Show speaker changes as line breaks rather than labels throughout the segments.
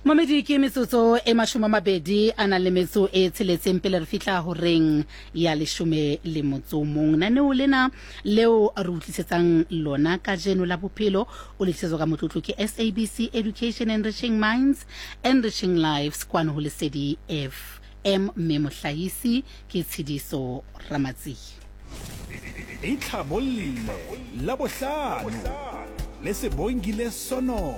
Mamedi ke metsotso e mashome a mabedi a nang le metso e tsheletseng pele re fihla horeng ya leshome le motso o mong. Naneo lena leo re utlwisetsang lona ka jeno la bophelo o le tshetswa ka motlotlo ke SABC Education Enriching Minds, Enriching Lives kwano ho Lesedi FM. Mme mohlahisi ke Tshidiso Ramatsi.
Itlhabollile la bohlano le se boingile sono.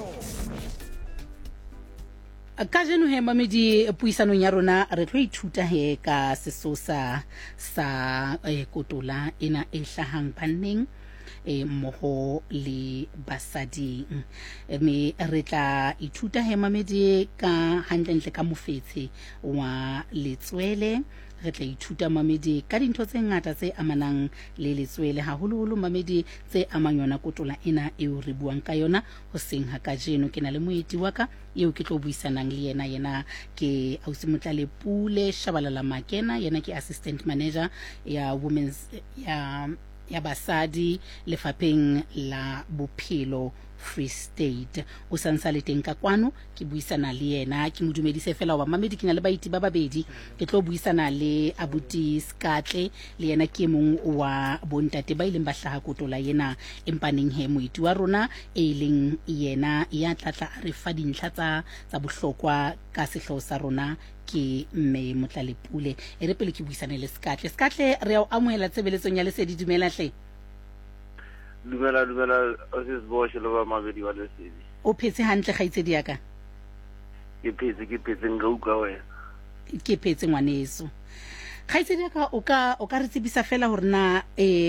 Ka jeno he mamedi puisanong ya rona re tlo ithuta he ka sesosa sa kotola ena e hlahang banneng mmoho le basading. Me re tla ithuta he mamedi ka hantle ka mofetse wa letswele. Re tla ithuta mamedi ka dintho tse ngata tse amanang le letswele haholoholo mamedi tse amang yona kotola ena eo re buang ka yona ho seng ha ka jeno. Ke na le moeti wa ka eo ke tlo buisanang le yena ke Ausi Motlalepule Shabalala Makena. Yena ke assistant manager ya women's ya basadi lefapheng la bophelo Free State. O sansa le teng ka kwano ke buisana le yena ke modumedise fela wa mamedi ke na le baiti ba babedi ke tlo buisana le Abuti Skatle le yena ke mong wa bontate ba ileng ba hlaha kotola yena empaneng he moiti wa rona e leng yena ya tlatla re fa dintlha tsa bohlokwa ka sehloho sa rona ke Mme Motlalepule. E re pele ke buisane le Skatle re a amohela tshebeletsong ya Lesedi. Dumela hle.
Dumela o se seboshe le ba mabedi wa Lesedi.
O phetse hantle kgaitsedi ya ka?
Ke phetse nka uka wena.
Ke phetse ngwaneso. Kgaitsedi ya ka o ka re tsebisa fela hore na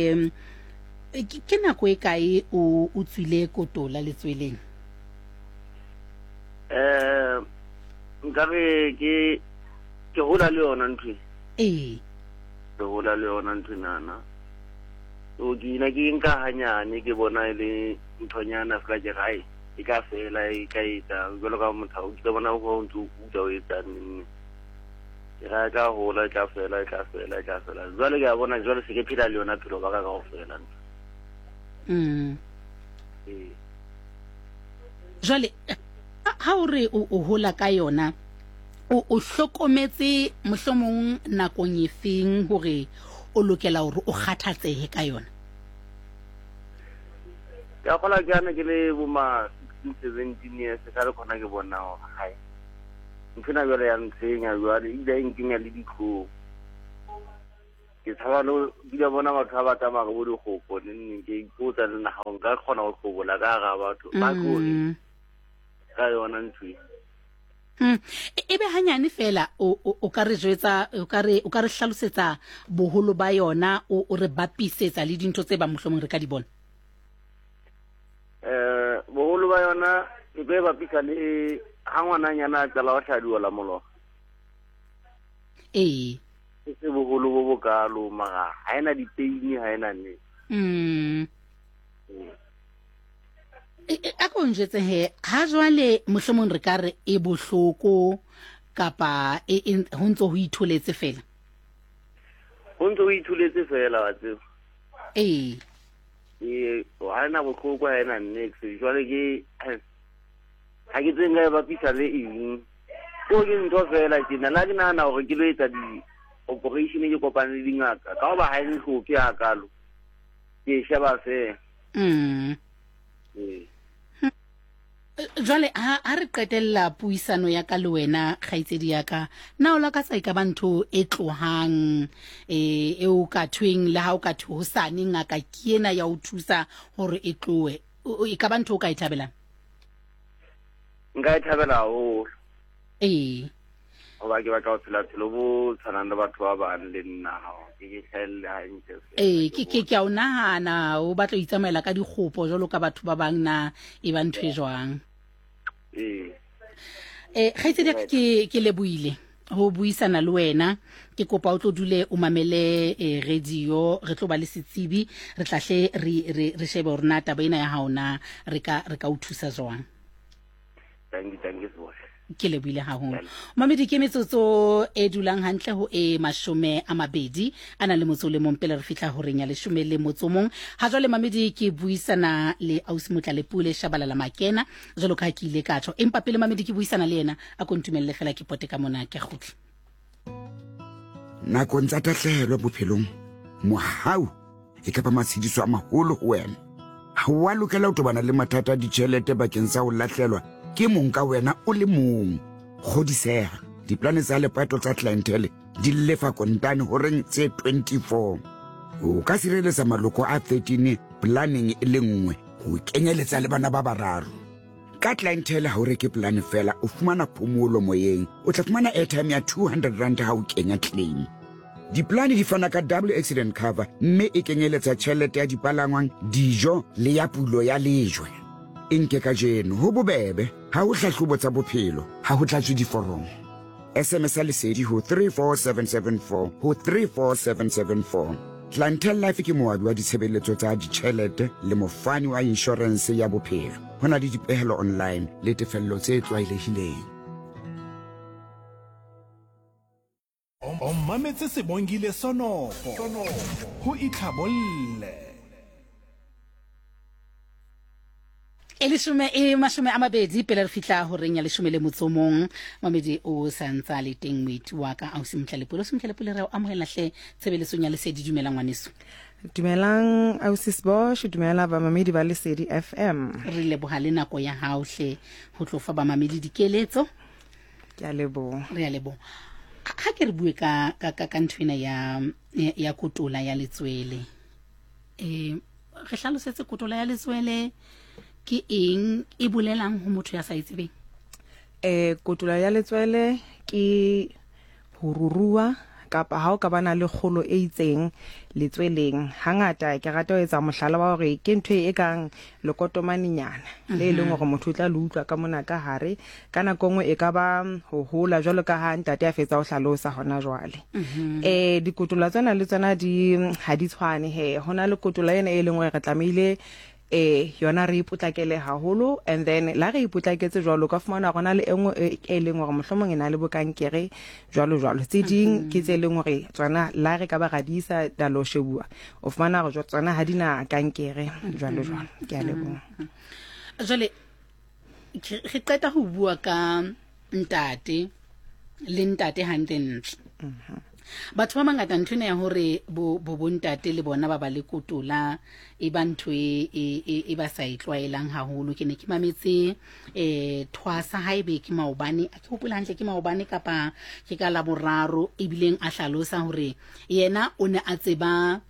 ke nako e kae o tswile kotola letsweleng?
Nkare ke hola le yona ntwe. Ke hola le yona ntwe nana. O ke nka hanyane ke bona ile nthonyana fela ke gae e ka fela e ka etsa jalo ka motho ke bona ho ntse o uta o etsa nne ke ga ka hola ka fela jwale ke bona jwale se ke phela le yona phelo ba ka go fela
jwale ha o re o hola ka yona o hlokometse mohlomong nakong efeng hore o lokela hore o kgathatsehe ka yona?
Ya khola ke ana ke le boma 17 years ka re khona ke bona ho hai ntsena jwale ya ntsenya jwale ile nkinya le dikho ke tsaba lo dile bona batho ba tsamaya go dikgopo nne ke ipotsa le na ha nka khona go khobola ka ga batho ba go ka yona ntwi.
Ebe hanyane fela o ka re jwetsa o ka re hlalosetsa boholo ba yona o re bapisetsa le dintho tse ba mohlomong re ka di bona?
Boholo ba yona e be bapisa le ha ngwana nyana tsela wa hladiwa la molo.
Se
boholo bo bokalo maga ha ena dipeini ha ena ne.
A ko njetse he ha jwale mohlomong re ka re e bohloko kapa ho ntso ho itholetse fela?
Ho ntso ho itholetse fela wa tsebo. Ha ena bohloko ha ena next jwale ke ha ke tsenga ba pisa le eng o ke ntho fela ke nna ke nana hore ke lo etsa di operation ke kopane le dingaka ka ba ha ene go ke akalo ke sheba fe.
Jwale ha re qetella puisano ya ka le wena kgaitsedi ya ka na o la ka tsa ka bantho e tlohang e o ka twing le ha o ka thu hosane ngaka ke ena ya o thusa hore e tlowe e ka bantho o ka ithabelang?
Nka ithabela ho ba ke ba ka tsela tselo bo tsanang le batho ba bang le nna ke hlelle ha ntse
ke a o nahana o batla ho itsamaela ka dikgopo jalo ka batho ba bang na e ba ntho e jwang? Kgaitsedi ke leboile ho buisana le wena ke kopa o tlo dule o mamele radio re tlo ba le setsibi re tlahle re shebe hore na taba ena ya haona re ka o thusa jwang.
Thank you so much.
ke le buile haholo mamedi ke metsotso e dulang hantle ho e 20 ana le motso le mompele re fitla ho renya le 10 le motso mong ha jwale mamedi ke buisana le Ausi Motlalepule Shabalala Makena jalo ka ke ile ka tjho empa pele mamedi ke buisana le yena a kontumelle fela ke pote ka mona ke khutla
nako ntsa tahlelo bophelong mohau e ka ba matshidiso a maholo ho wena ha wa lokela ho tobana le mathata a ditjhelete bakeng sa ho lahlelwa ke mong ka wena o le mong kgodiseha diplane tsa lepato tsa clientele di lefa kontane horeng tse 24 o ka sireletsa maloko a 13 planning e le nngwe ho kenyeletsa le bana ba bararo ka clientele ha o reke plan fela o fumana phomolo moyeng o tla fumana airtime ya 200 rand ha o kenya claim diplane di fana ka double accident cover mme e kenyeletsa tjhelete ya dipalangwang dijo le ya pulo ya lejwe inke ka jeno ho bobebe ha o hlahlobo tsa bophelo ha ho tlatswe diforomo SMS lesedi ho 34774 ho 34774 Clientele Life ke moabi wa ditshebeletso tsa ditjhelete le mofani wa insurance ya bophelo hona le dipehelo online le tefello tse tlwaelehileng
o mametse sebongile sonofo ho itlhabolle
Elishume mashume amabedi pele re fitla ho renya le 10 le motsomong mamedi o santsa le teng moiti wa ka Ausi Motlalepule re o amohela hle tshebeletsong ya lesedi dumela ngwaneso
dumelang Ausi Sbosh dumela ba mamedi ba lesedi FM
re leboha le nako ya hao hle ho tlofa ba mamedi dikeletso
ke a lebo
re a lebo ha ke re bue ka nthwena ya kotula ya letswele re hlalosetse kotula ya letswele ke eng e bolelang ho motho ya sa itsebeng
kotula ya letswele ke ho rurua kapa ha o ka bana le kgolo e itseng letsweleng hangata ke rata ho etsa mohlala wa hore ke ntwe e kang lekotomaninyana le leng hore motho o tla le utlwa ka mona ka hare kana kongwe e ka ba ho hola jwalo ka ha ntate a fetsa ho hlalosa hona jwale dikotula tsena le tsona di ha di tshwane he hona le kotula ena e leng hore re tlamehile yona re ipotlakele haholo and then la re ipotlaketse jwalo ka fumana gona le engwe e leng hore mohlomong ena le bokankere jwalo tse ding ke tse leng hore tsona la re ka ba gadisa da lo shebua o fumana go tsona ha dina kankere jwalo ke a leboha
jwale re qeta ho bua ka ntate hantle batho ba mangata nthwena ya hore bo ntate le bona ba ba le kotula e ba ntho e ba sa itlwaelang haholo ke ne ke mametse thwasa haebe ke maobane a ke hopola hantle ke maobane kapa ke ka la boraro e bileng a hlalosa hore yena o ne a tseba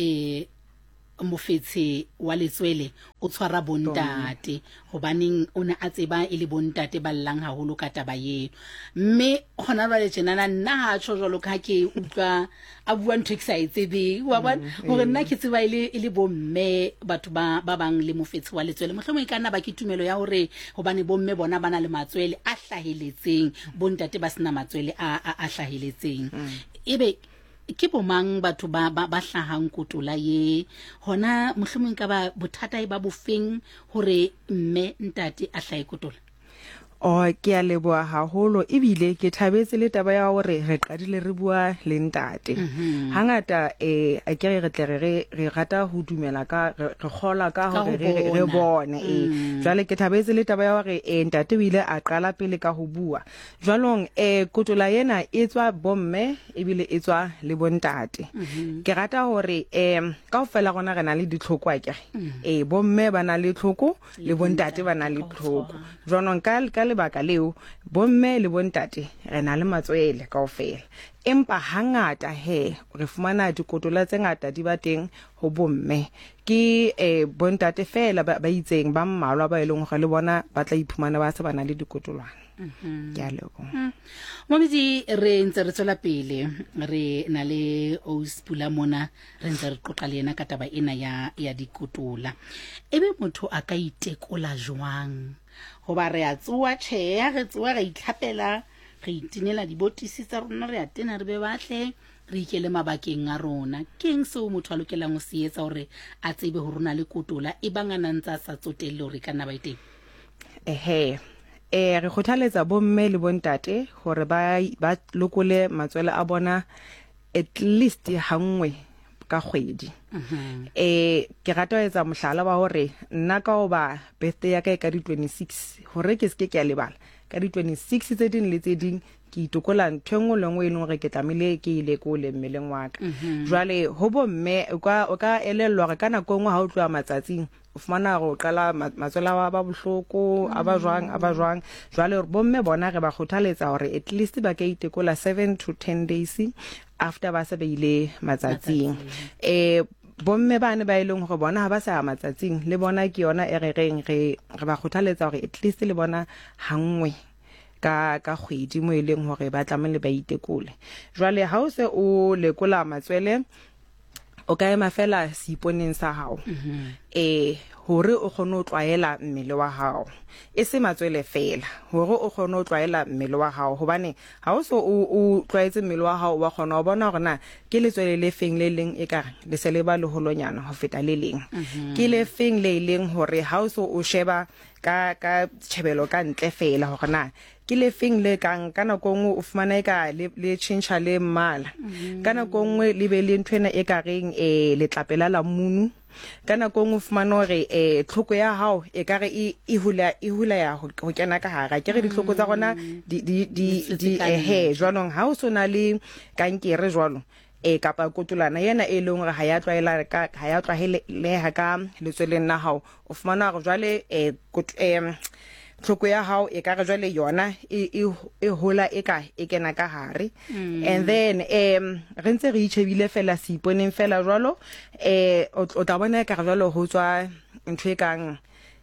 mofetse wa letswele o tshwara bontate hobaneng o ne a tseba ile bontate ba llang haholo ka taba ye mme hona ba le tjena nna ha tsho jwalo ka ke utlwa a bua ntho ke sa itsebe wa bona hore nna ke tseba ile bomme batho ba bang le mofetse wa letswele mohlomong e kana ba ke tumelo ya hore hobane bomme bona bana le matswele a hlaheletseng bontate ba sena matswele a hlaheletseng ebe ke bomang batho ba hlahang kotula ye hona mohlomong ka ba bothata e ba bofeng hore mme ntate a hlahe kotula
ke a leboha haholo ebile ke thabetse le taba ya hore re qadile re bua le ntate hangata a ke re tle re rata ho dumela ka re khola ka hore re bone jwale ke thabetse le taba ya hore ntate o ile a qala pele ka ho bua jwalong kotula yena e tswa bomme ebile e tswa le bontate ke rata hore kaofela gona rena le ditlhoko akere bomme bana le tlhoko le bontate bana le tlhoko jwalong ka lebaka leo bomme le bontate re na le matswele kaofela empa hangata re fumana dikotula tse ngata di ba teng ho bomme ke bontate fela ba itseng ba mmalwa ba eleng gore le bona ba tla iphumana ba se bana le dikotulwana ke a leboha
momedi re ntse re tswela pele re na le Ausi mona re ntse re qoqa le yena ka taba ena ya dikotula ebe motho a ka itekola jwang hoba re a tsoa re tsoa re itlhapela re itinela dibotisi tsa rona re a tena re be batle re ikele mabakeng a rona keng seo motho a lokelang go se etsa hore a tsebe ho rona le kotula e bangana ntsa sa tsotelle hore kana ba iteng
re kgothaletsa bomme le bontate hore ba lokole matswele a bona at least hangwe ka kgwedi. Ke rata ho etsa mohlala wa hore nna ka oba birthday ya ka di 26 hore ke se ke a lebala ka di 26 tse ding le tse ding ke itokola ntwengo lengwe e leng gore ke tlamile ke ile ko le mmeleng wa ka. Jwale ho bomme o ka elellwa re kana go ngwa ha o tloa matsatsing o fumana go qala matswela wa ba bohloko a ba jwang jwale bomme bona re ba kgothaletsa hore at least ba ka itekola 7 to 10 days after ba se ba ile matsatsing. Bomme bane ba ileng go bona ha ba sa matsatsing le bona ke yona e re ba kgothaletsa hore at least le bona hangwe ka kgwedi mo eleng hore ba tlamele ba itekole. Jwale ha o se o lekola matswele o ka ema fela seiponeng sa hao hore o kgone ho tlwaela mmele wa hao e se matswele fela hore o kgone ho tlwaela mmele wa hao hobane ha o so o tlwaetse mmele wa hao wa kgona ho bona hore na ke letswele le feng le leng e ka le se le ba le holonyana ho feta le leng ke le feng le leng hore ha o so o sheba ka tshebelo ka ntle fela hore na ke le feng le kang kana gongwe o fumana eka le change le mmala kana gongwe le be le nthwena e ka reng le tlapela la munu kana gongwe o fumana hore tlhoko ya hao e ka re e hula ya ho kena ka hara ke re ditlhoko tsa gona di jwanong ha o sona le kankere jwalo kapa kotulana yena e leng gore ha ya tlwaeleha ka letsweleng la hao o fumana gore jwale tlhoko ya hao e ka re jwale yona e hola e kena ka hare and then re ntse re itshebile fela seiponeng fela jwalo o tla bona ka re jwalo ho tswa ntho e kang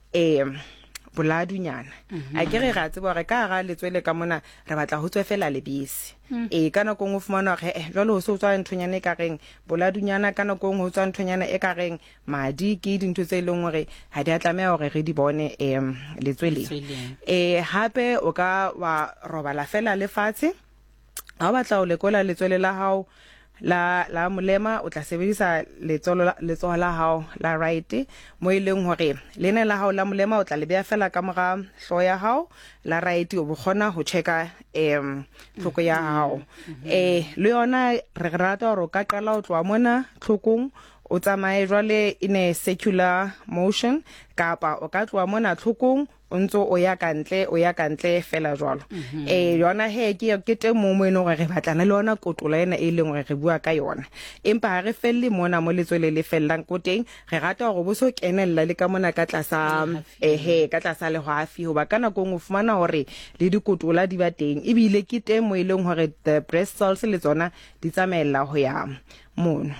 boladunyana a ke re ra tseba re ka ga letswele ka mona re batla ho tswe fela lebese kana go ngofumana re jwalo ho so tswa nthonyana e ka reng boladunyana kana go ngo tswa nthonyana e ka reng madi ke dintho tse leng hore ha di atlamea hore re di bone letswele hape o ka wa robala fela lefatshe ha o batla o lekola letswele la hao la molema o tla sebedisa letsoho la hao la right mo ileng hore lena la hao la molema o tla le beya fela ka mora hlo ya hao la right o bogona ho checka tlhoko ya hao le yona re rata hore o ka qala o tloa mona tlhokong o tsamaye jwale in a circular motion kapa o ka tloa mona tlhokong o ntso o ya kantle fela jwalo yona ke teng mo eno re batlana le yona kotola ena e leng re bua ka yona empa ha re felle mona mo letswele le fellang ko teng re rata hore bo so kenella le ka mona ka tlasa ka tlasa le hwafi hoba kana go ngo fumana hore le dikotola di ba teng ebile ke teng mo eleng hore the breast cells le tsona di tsamaella ho ya mono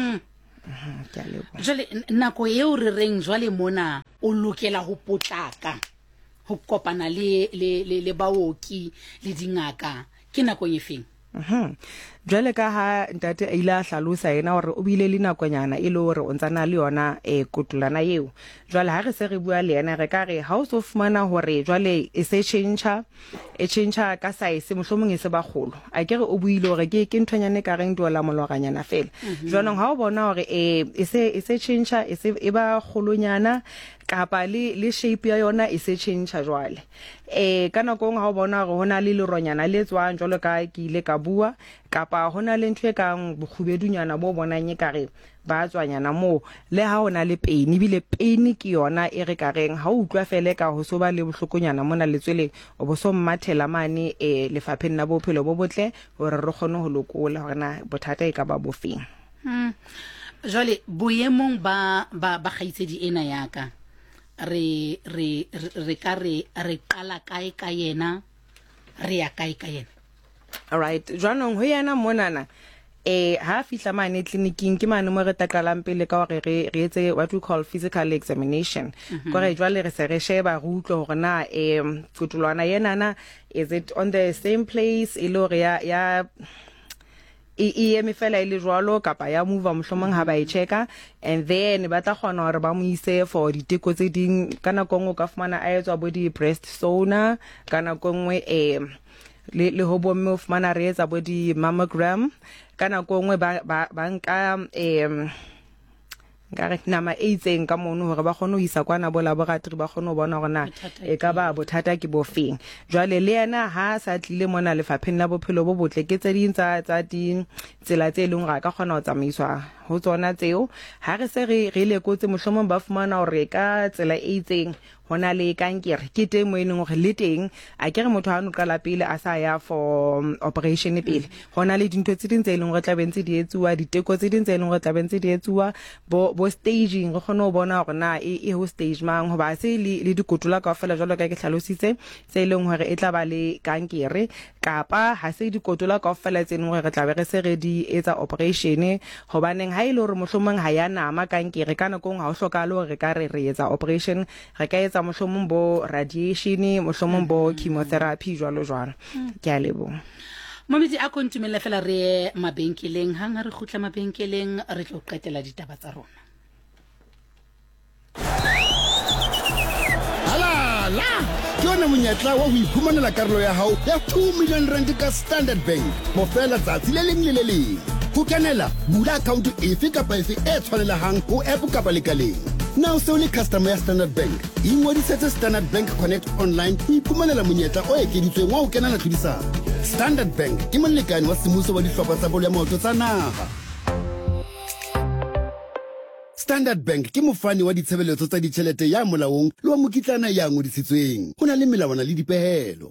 jwale nako eo re reng jwale mona o lokela ho potlaka ho kopana le baoki le dingaka ke nako e feng
jwale ka ha ntate a ile a hlalosa yena hore o bile le nakonyana e le hore o ntsana le yona kotulana eo jwale ha re se re bua le yena re ka re ha o so fumana hore jwale e se change ka size mohlomong e se ba kgolo a ke re o buile hore ke nthonyane ka reng dola mologanyana fela jwanong ha o bona hore e se change e ba kgolonyana kapa le shape ya yona e se change jwale kana go ha o bona go hona le leronyana le tswang jwalo ka ke ile ka bua kapa hona le ntwe kang bokhubedunyana bo bonang e kare ba tswanyana mo le ha ona le pain bile pain ke yona e re ka reng ha o utlwa fele ka ho so ba le bohlokonyana mona letsweleng o bo so mmathela mane lefapheng na bophelo bo botle hore re kgone ho lokola hona bothata e ka ba bofeng
jwale boemong ba kgaitsedi ena yaka re qala kae ka yena re ya kae ka yena
alright jwanong ho yena monana ha fihla mane clinicing ke mane mo re takalang pele ka hore re etse what we call physical examination go re jwale re se re sheba re utlwe hore na kutulwana yena na is it on the same place e lo re ya eme fela ile jwalo kapa ya move mohlomong ha ba e checka and then ba tla kgona hore ba mo ise for diteko tse ding kana kongo ka fumana a etswa bo di breast sonar kana kongwe le ho bomme o fumana re etsa bo di mammogram kana kongwe ba nka nkare nama e itseng ka mono hore ba kgone ho isa kwana bo laboratory ba kgone ho bona hore na e ka ba bothata ke bofeng jwale le yena ha sa tlile mona lefapheng la bophelo bo botle ke tse ding tsa di tsela tse leng ra ka kgona ho tsamaiswa ho tsona tseo ha re se re lekotse mohlomong ba fumana hore ka tsela e itseng hona le kankere ke teng mo eneng hore le teng a kere motho ha no qala pele a sa ya for operation pele hona le dintho tse ding tse leng re tla bentse di etsuwa diteko tse ding tse leng re tla bentse di etsuwa bo staging re kgone ho bona hore na e ho stage mang hoba se le dikotula kaofela jwalo ka ke hlalositse tse leng hore e tla ba le kankere kapa ha se dikotula kaofela tse leng hore re tla be re se re di etsa operation hobaneng ha ile hore mohlomong ha ya nama kankere kana kong ha o hlokahale hore re ka re etsa operation re ka etsa mohlomong bo radiation mohlomong bo chemotherapy jwalo ke a leboha
Mamedi a kontumela fela re mabenkeleng hang re khutla mabenkeleng re tlo qetela ditaba tsa rona
Halala ke ona monyetla wa ho iphumanela karolo ya hao ya 2 million rand ka Standard Bank mo fela tsatsi le leng le le leng ho kenela bula account efe kapa efe e tshwanelehang ho app kapa lekaleng Now se o le customer ya Standard Bank ingodisetse Standard Bank Connect online ho iphumanela monyetla o ekeditsweng wa ho kenela tlhodisano Standard Bank ke molekane wa semmuso wa dihlopha tsa bolo ya maoto tsa naha Standard Bank ke mofani wa ditshebeletso tsa ditjhelete ya molaong le wa mokitlana ya ngodisitsweng ho na le melawana le dipehelo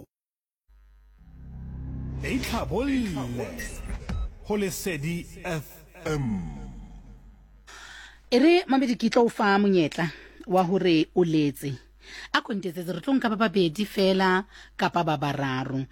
e tlhabolle ho Lesedi FM
Ere Mamedi ke tlo fa monyetla wa hore o letse a kontetse re tlo nka ba babedi fela kapa ba bararo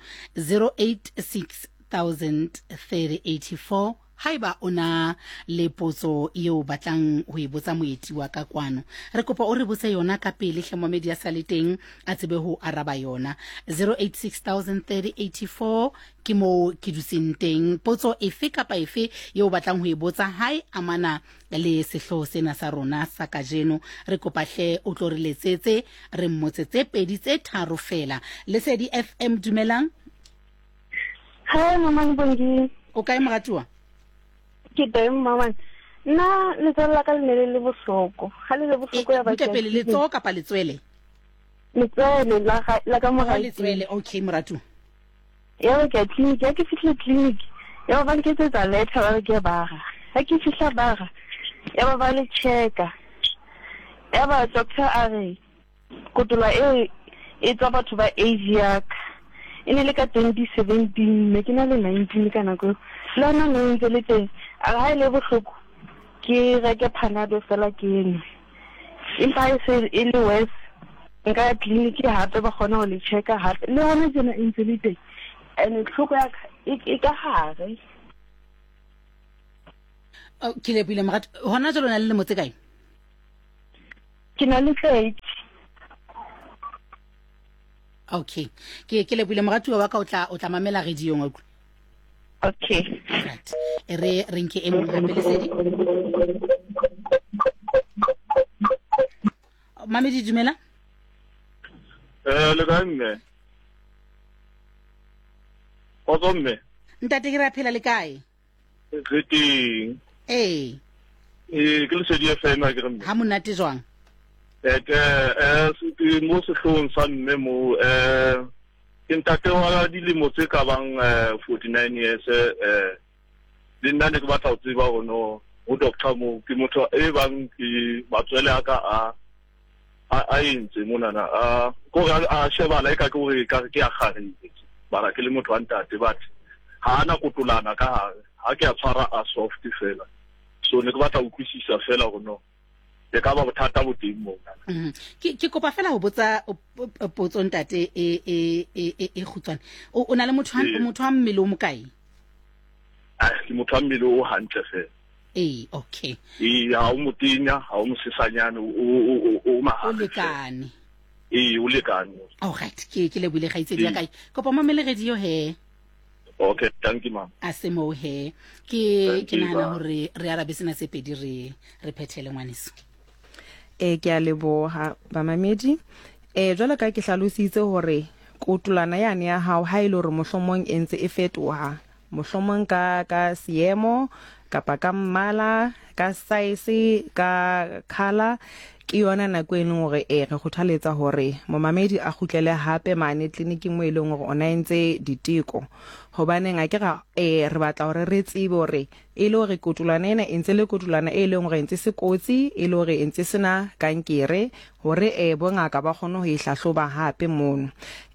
0860003084 haiba ona le potso eo batlang ho ibotsa moeti wa ka kwano re kopa o re botse yona ka pele hle Mamedi ya sale teng a tsebe ho araba yona 0860003084 ke mo ke dutseng teng potso efe kapa efe eo batlang ho ibotsa hai amana le sehlo sena sa rona sa kajeno re kopa hle o tlo re letsetse re mmotsetse pedi tse tharo fela Lesedi FM dumelang
ha mama bongi
o kae moratwa
ke teng mama nna le tsela ka le bohloko ha le bohloko ya ba
ke pele le tso kapa letswele
letswele la ka mora
letswele okay moratu
ya ke clinic ya ke fitla clinic ya ba ke tsa letter ba ke baga ha ke fitla baga ya ba le checka ya ba doctor a re kotula e tsa batho ba Asia ene le ka 2017 me ke na le 19 kana go lona no ntse le teng a ha ile bohloko ke re ke Panado fela ke ene impa se ile west nka clinic hape ba khona ho le checka hape le hona tsena ntse le teng ene tlhoko ya e ka hare
ke le bile mara hona jalo na le motse kae
ke na le 30
okay ke le bile mara wa ka o tla mamela radio ngwa
okay
right re nke e mo Lesedi Mamedi dumela
le ganne o tsomme
ntate ke ra phela le kae
Zeti
ke
Lesedi FM a ke re
ha monate jwang
se mo se hlong sa mme mo ke ntate wa dilemo tse ka bang 49 years le nna ne ke batla ho tseba ho doctor mo ke motho e bang ke batswele aka a intse monana ko a sheba la ka ke re ka ke a gare bara ke le motho wa ntate but ha ana kotulana ka ha ke a tshwara a soft fela so ne ke batla ho kwisisa fela ho e ka ba bothata bo teng mo
ke kopa fela ho botsa potso ntate e khutswana o na le motho wa mmele o mokae
ke motho wa mmele o hantle fela
okay
ha o motinya ha o mosesanyane o
lekane
o lekane
alright ke le bule gaitsedi ya kae kopa mamele radio he
okay thank you ma'am
asemo he ke nana hore re arabe sena se pedi re phethele ngwaniso
ke a leboha ba mamedi jwale ka ke hlalositse hore kotulana yane ya hao ha ile hore mohlomong entse e fetoha mohlomong ka seemo kapa ka mmala ka size ka color ke yona nako e leng gore re kgothaletsa hore momamedi a khutlele hape mane clinic mo e leng gore ona entse diteko hobane nga ke ga re batla hore re tsebe hore e le gore kotulana ena entse le kotulana e leng gore entse sekotsi e le gore entse sena kankere hore bongaka ba kgone ho ihlahloba hape mono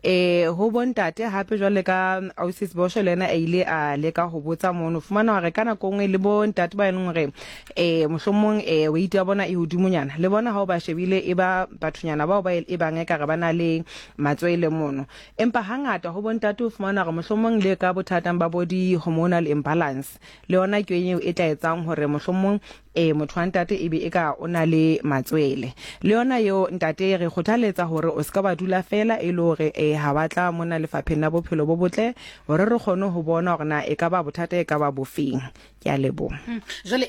ho bontate hape jwale ka ausis bosho lena ile a leka ho botsa mono fumana hore kana kongwe le bontate ba leng gore mohlomong weight ya bona e hodimonyana le bona ha ba shebile e ba bathunyana bao ba e bang ka re bana le matswele mono empa hangata ho bontate o fumana gore mohlomong le ka bothatang ba body hormonal imbalance le ona ke yenye e tla etsang hore mohlomong motho wa ntate ebe e ka ona le matswele le yona yo ntate re kgothaletsa hore o ska ba dula fela e le hore ha batla mona lefapheng la bophelo bo botle hore re kgone ho bona hore na e ka ba bothata e ka ba bofeng ke a lebo
jale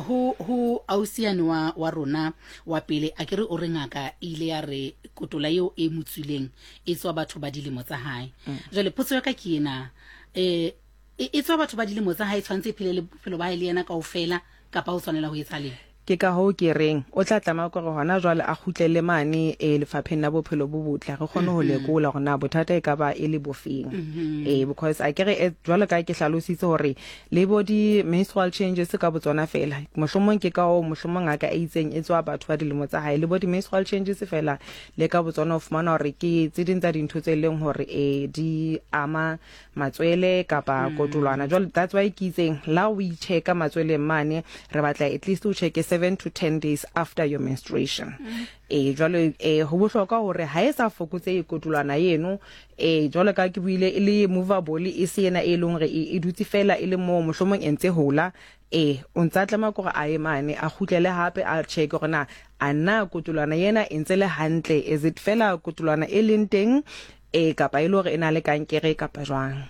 ho ausiane wa rona wa pele a kere o re ngaka ile ya re kotola eo e motswileng e tswa batho ba dilemo tsa hae jale potso ya ka ke ena e tswa batho ba dilemo tsa hae tshwantse phele le bophelo ba hae le yena kaofela kapa o tshwanela ho etsa le
ke ka ho ke reng o tla tlama gore hona jwale a khutlele mane lefapheng la bophelo bo botle re kgone ho lekola gore na bothata e ka ba e le bofeng because I kere jwale ka ke hlalositse hore le body menstrual changes ka botsona fela mohlomong ke ka o mohlomong aka itseng e tswa batho ba dilemo tsa hae le body menstrual changes fela le ka botsona o fumana hore ke tseding tsa dintho tse leng hore di ama matswele kapa kotulwana jwale that's why ke itseng la we check matswele mane re batla at least o check 7 to 10 days after your menstruation jwale ho bohlokwa hore ha e sa fokotse e kotulana yeno jwale ka ke buile e le movable e se ena e leng re e dutse fela e le mo mohlomong entse hola o ntsa tlama gore a emane a khutlele hape a check gore na ana kotulana yena entse le hantle is it fela kotulana e leng teng kapa e le gore ena le kankere kapa jwang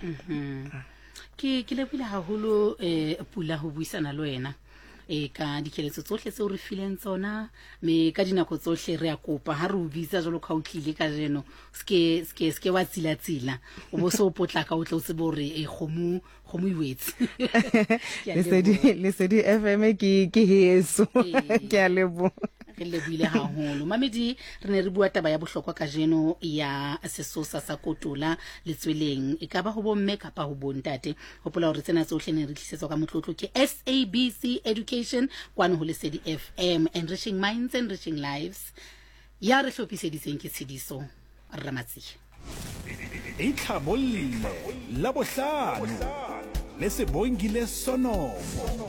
ke lebile haholo pula ho buisana le wena ka dikeletso tsohle tse o re fileng tsona me ka dinako tsohle re a kopa ha re o bitsa jalo ka o tlile ka jeno ske wa tsila o bo so potla ka o tla o tsebe hore khomu iwetse
le sedi FM ke heso ke a lebo
re lebile haholo mamedi re ne re bua taba ya bohlokwa ka jeno ya sesosa sa kotula letsweleng e ka ba ho bomme kapa ho bontate hopola hore tsena tsohle ne re tlisetswa ka motlotlo ke SABC Education kwano ho Lesedi FM, enriching minds, enriching lives. Ya re hlophiseditseng ke Tshidiso Ramatsi
itlhabolle la bohlano le se bongile sono